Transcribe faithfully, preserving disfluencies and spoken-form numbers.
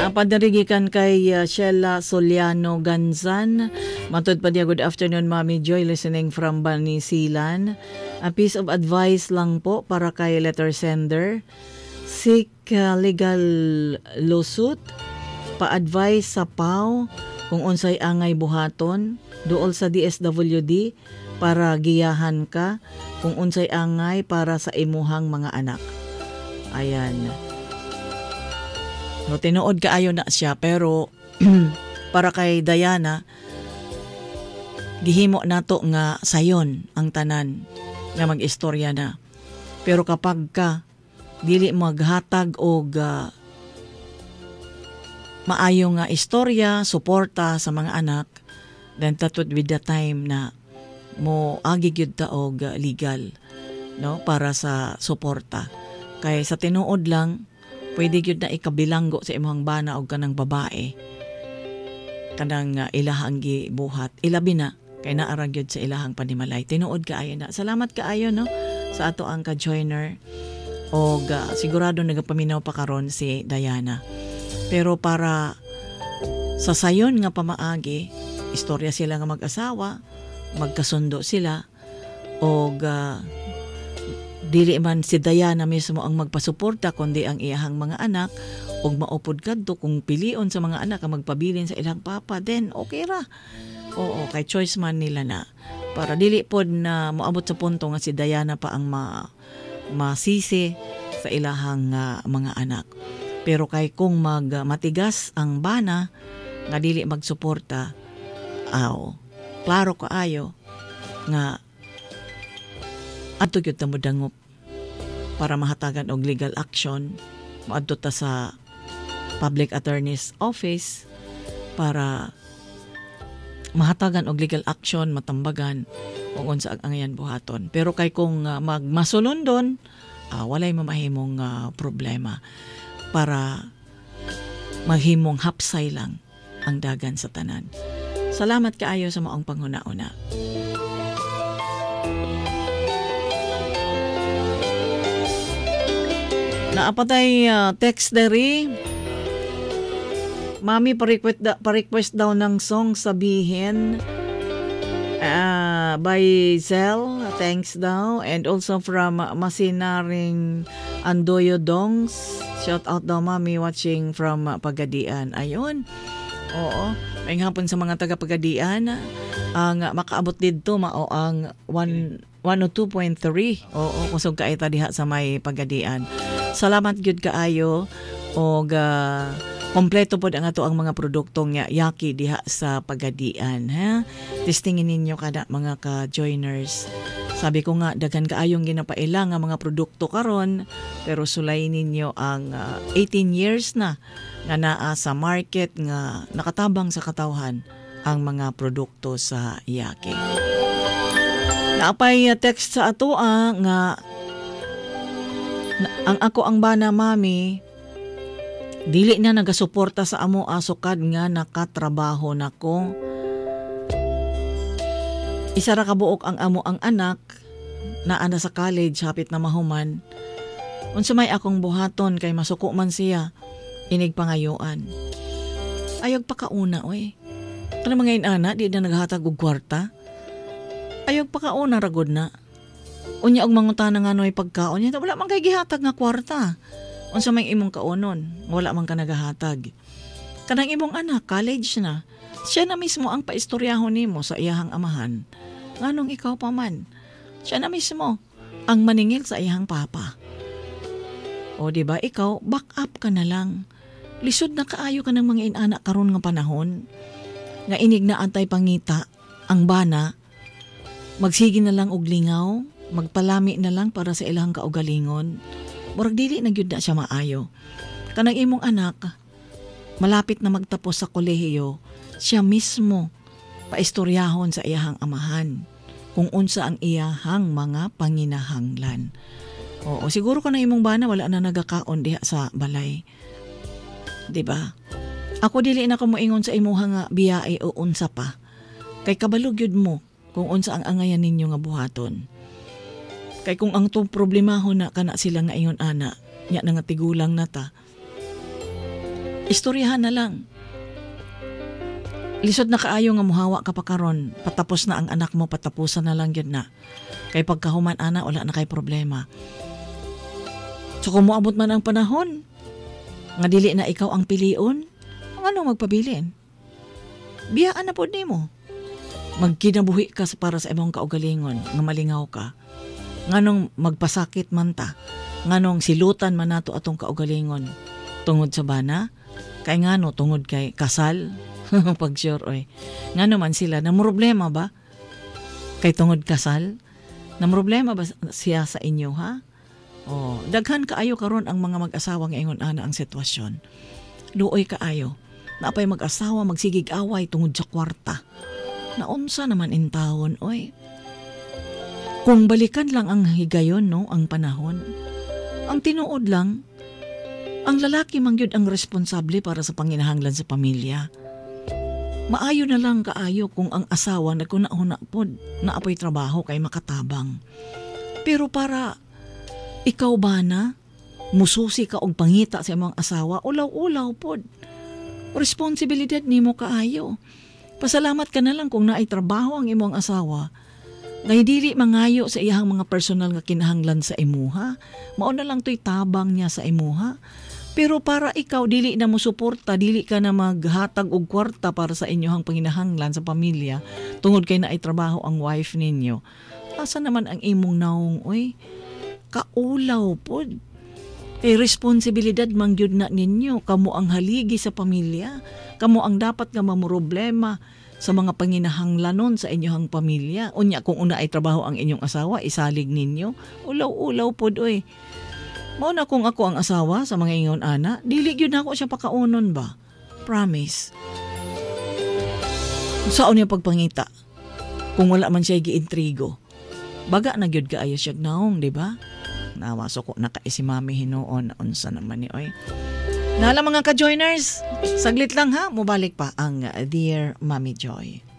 Napadarigikan kay uh, Sheila Soliano Ganzan. Matod pa diya, good afternoon Mami Joy, listening from Banisilan. A piece of advice lang po para kay letter sender. Seek uh, legal lawsuit. Pa-advise sa P A W kung unsay angay buhaton. Duol sa D S W D para giyahan ka kung unsay angay para sa imuhang mga anak. Ayan. No, tinuod kaayo na siya pero para kay Diana gihimo nato nga sayon ang tanan nga mag-istorya na. Pero kapag ka dili maghatag og uh, maayo nga istorya, suporta sa mga anak, then that would be the time na mo agi gyud ta og uh, legal, no, para sa suporta. Kay sa tinuod lang pwede gyud na ikabilanggo sa imong bana og kanang babae kanang uh, ilahang gibuhat, ilabi na kay naara gyud sa ilahang panimalay. Tinuod kaayo na. Salamat kaayo, no, sa ato ang ka-joiner og uh, sigurado nagapaminaw pa karon si Diana. Pero para sa sayon nga pamaagi, istorya sila nga mag-asawa, magkasundo sila og uh, dili man si Diana mismo ang magpasuporta kundi ang iyahang mga anak og maupod kadto kung pilion sa mga anak ang magpabilin sa ilang papa, then okay ra. Oo, kay choice man nila na. Para dili pod na moabot sa punto nga si Diana pa ang ma masisi sa ilahang uh, mga anak. Pero kay kung mag uh, matigas ang bana nga dili magsuporta, aw, klaro kaayo nga adto gyud ta mo dangop para mahatagan og legal action, maadto ta sa public attorney's office para mahatagan og legal action, matambagan og unsa ang angayan buhaton. Pero kay kung uh, magmasulondon, uh, walay mamahimong uh, problema para maghimong hapsay lang ang dagan sa tanan. Salamat kaayo sa maong panghuna-una. Naapatay uh, text deri. Mami, pa-request, da, pa-request daw ng song sabihin uh, by Zell. Thanks daw. And also from uh, Masinaring Andoyo Dongs. Shout out daw Mami watching from uh, Pagadian. Ayun. Oo. May hapon sa mga taga-Pagadian. Ang uh, makaabot dito mao ang one oh two point three. Oo. Kusog ka ita diha sa may Pagadian. Salamat gyud kaayo og uh, kompleto pod ang ato ang mga produktong yaki diha sa Pagadian, ha. Testingin ninyo kada mga ka-joiners. Sabi ko nga daghan kaayong ginapaila nga mga produkto karon, pero sulay ninyo ang uh, eighteen years na nga naa sa market nga nakatabang sa katawhan ang mga produkto sa yaki. Naapay uh, text sa ato uh, nga ang ako ang bana Mami dili na nagasuporta sa amo asukad nga nakatrabaho nako. Isa ra ka buok ang amo ang anak naa na sa college hapit na mahuman. Unsa may akong buhaton kay masuko man siya inig pangayoan. Ayog pa kauna oy. Kana mga inana di na naghatag og kwarta. Ayog pa kauna ragod na. Unya og mangutana nga noy pagkaon niya, wala man kay gihatag nga kwarta. Unsa may imong kaonon, wala man ka nagahatag. Kanang imong anak college na, siya na mismo ang paistoryahon nimo sa iyahang amahan. Nganong ikaw pa man, siya na mismo ang maningil sa iyahang papa. O di ba ikaw, back up ka na lang. Lisod na kaayo ka ng mga inanak karon nga panahon. Nga inig na antay pangita ang bana, magsigi na lang og lingaw, magpalami na lang para sa ilang kaugalingon. Murag dili na gyud na siya maayo. Kanang imong anak malapit na magtapos sa kolehiyo, siya mismo paistoryahon sa iyahang amahan kung unsa ang iyahang mga panginahanglan. Oo, siguro ka na imong bana wala na nagakaon diha sa balay. 'Di ba? Ako dili na ko moingon sa imuha nga biyae o unsa pa. Kay kabalo gyud mo kung unsa ang angayan ninyo nga buhaton. Kay kung ang tong problemahon na kana sila nga ingon ana, nya na nga tigulang na ta. Istoryahan na lang. Lisod na kaayo nga muhawa ka pa karon, patapos na ang anak mo, patapusan na lang yun na. Kay pagkahuman ana, wala na kay problema. So kung moabot man ang panahon, nga dili na ikaw ang pilion, ano magpabilin? Biyaan na po ni mo. Magkinabuhi ka para sa imong kaugalingon, nga malingaw ka. Nganong magpasakit man ta, nganong silutan man nato atong kaugalingon. Tungod sa bana, kay ngano tungod kay kasal, pag sure oy. Ngano man sila, na problema ba? Kay tungod kasal, na problema ba siya sa inyo ha? Oh, daghan kaayo karon ang mga mag-asawa nga ingon ana ang sitwasyon. Luoy kaayo. Napay mag-asawa magsigig away tungod sa kwarta. Naunsa naman in taon oy. Kung balikan lang ang higayon no, ang panahon. Ang tinuod lang, ang lalaki mangyud ang responsable para sa panginahanglan sa pamilya. Maayo na lang kaayo kung ang asawa nagkunahuna pod na apoy trabaho kay makatabang. Pero para ikaw ba na mususi ka og pangita sa imong asawa, ulaw-ulaw pod. Responsibilidad nimo kaayo. Pasalamat ka na lang kung naay trabaho ang imong asawa. Ngay dili mangayo sa iyang mga personal nga kinahanglan sa imuha. Mao na lang to'y tabang niya sa imuha. Pero para ikaw dili na mo suporta, dili ka na maghatag og kwarta para sa inyong panginahanglan sa pamilya tungod kay naay trabaho ang wife ninyo. Asa naman ang imong naong oy? Kaulaw pod. Kay responsibilidad mangyud na ninyo, kamo ang haligi sa pamilya, kamo ang dapat nga mamroblema sa mga panginahanglanon sa inyong pamilya. Unya kung una ay trabaho ang inyong asawa, isalig ninyo. Ulaw-ulaw pod oy. Mao na kung ako ang asawa sa mga ingon ana, dili gyud nako siya pakaunon ba? Promise. Saan niya pagpangita? Kung wala man siya giintrigo. Baga na gyud kaayo siya naong, di ba? Nawaso ko na kay si Mami hinuon unsa naman ni oy. Nala mga ka-joiners, saglit lang ha, mubalik pa ang Dear Mami Joy.